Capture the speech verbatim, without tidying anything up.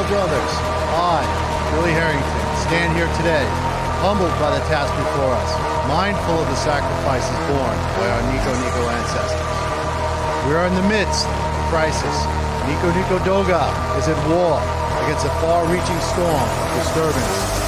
fellow brothers, I, Billy Harrington, stand here today, humbled by the task before us, mindful of the sacrifices borne by our Nico Nico ancestors. We are in the midst of a crisis. Nico Nico Doga is at war against a far-reaching storm of disturbance